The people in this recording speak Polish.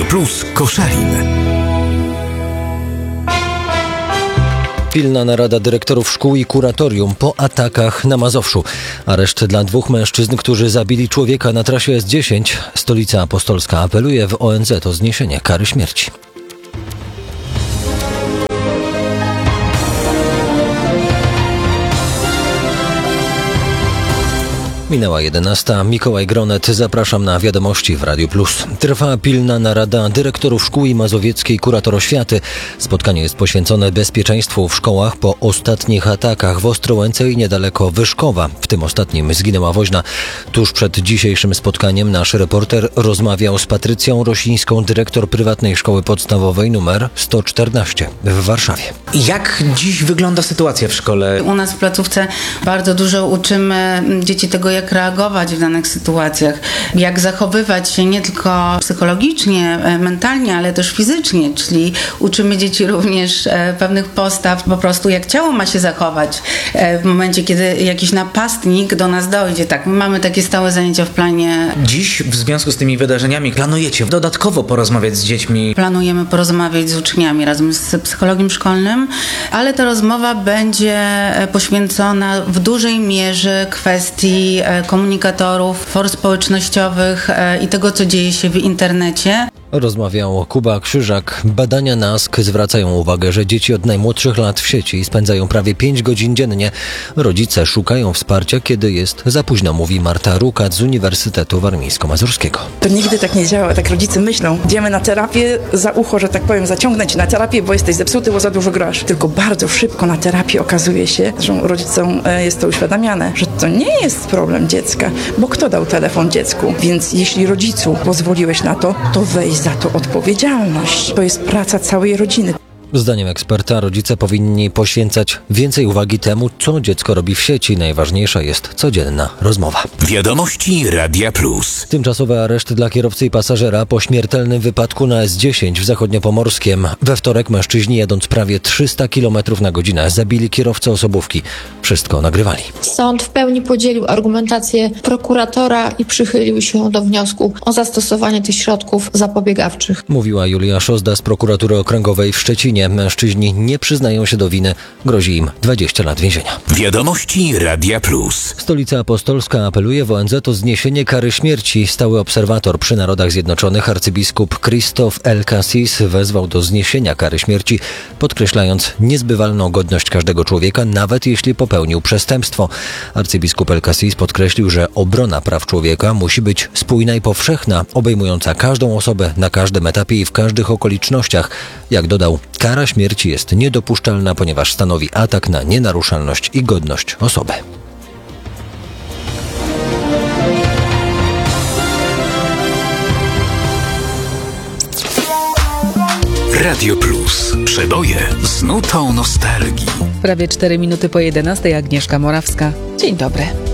Plus Koszalin. Pilna narada dyrektorów szkół i kuratorium po atakach na Mazowszu. Areszt dla 2 mężczyzn, którzy zabili człowieka na trasie S10. Stolica Apostolska apeluje w ONZ o zniesienie kary śmierci. Minęła 11. Mikołaj Gronet. Zapraszam na wiadomości w Radiu Plus. Trwa pilna narada dyrektorów szkół i mazowieckiej kurator oświaty. Spotkanie jest poświęcone bezpieczeństwu w szkołach po ostatnich atakach w Ostrołęce i niedaleko Wyszkowa. W tym ostatnim zginęła woźna. Tuż przed dzisiejszym spotkaniem nasz reporter rozmawiał z Patrycją Rosińską, dyrektor prywatnej szkoły podstawowej nr 114 w Warszawie. Jak dziś wygląda sytuacja w szkole? U nas w placówce bardzo dużo uczymy dzieci tego, jak reagować w danych sytuacjach, jak zachowywać się nie tylko psychologicznie, mentalnie, ale też fizycznie, czyli uczymy dzieci również pewnych postaw, po prostu jak ciało ma się zachować w momencie, kiedy jakiś napastnik do nas dojdzie. Tak, my mamy takie stałe zajęcia w planie. Dziś w związku z tymi wydarzeniami planujecie dodatkowo porozmawiać z dziećmi? Planujemy porozmawiać z uczniami razem z psychologiem szkolnym, ale ta rozmowa będzie poświęcona w dużej mierze kwestii komunikatorów, for społecznościowych i tego, co dzieje się w internecie. Rozmawiał Kuba Krzyżak. Badania NASK zwracają uwagę, że dzieci od najmłodszych lat w sieci spędzają prawie 5 godzin dziennie. Rodzice szukają wsparcia, kiedy jest za późno, mówi Marta Rukat z Uniwersytetu Warmińsko-Mazurskiego. To nigdy tak nie działa, tak rodzice myślą. Idziemy na terapię, za ucho, że tak powiem, zaciągnę cię na terapię, bo jesteś zepsuty, bo za dużo grasz. Tylko bardzo szybko na terapii okazuje się, że rodzicom jest to uświadamiane, że to nie jest problem dziecka, bo kto dał telefon dziecku? Więc jeśli rodzicu pozwoliłeś na to, to weź za to odpowiedzialność. To jest praca całej rodziny. Zdaniem eksperta rodzice powinni poświęcać więcej uwagi temu, co dziecko robi w sieci. Najważniejsza jest codzienna rozmowa. Wiadomości Radia Plus. Tymczasowy areszt dla kierowcy i pasażera po śmiertelnym wypadku na S10 w Zachodniopomorskiem. We wtorek mężczyźni, jadąc prawie 300 km na godzinę, zabili kierowcę osobówki. Wszystko nagrywali. Sąd w pełni podzielił argumentację prokuratora i przychylił się do wniosku o zastosowanie tych środków zapobiegawczych. Mówiła Julia Szozda z prokuratury okręgowej w Szczecinie. Mężczyźni nie przyznają się do winy. Grozi im 20 lat więzienia. Wiadomości Radia Plus. Stolica Apostolska apeluje w ONZ o zniesienie kary śmierci. Stały obserwator przy Narodach Zjednoczonych arcybiskup Christoph El Cassis wezwał do zniesienia kary śmierci, podkreślając niezbywalną godność każdego człowieka, nawet jeśli popełnił przestępstwo. Arcybiskup El Cassis podkreślił, że obrona praw człowieka musi być spójna i powszechna, obejmująca każdą osobę na każdym etapie i w każdych okolicznościach. Jak dodał, kara śmierci jest niedopuszczalna, ponieważ stanowi atak na nienaruszalność i godność osoby. Radio Plus. Przeboje z nutą nostalgii. Prawie 4 minuty po 11. Agnieszka Morawska. Dzień dobry.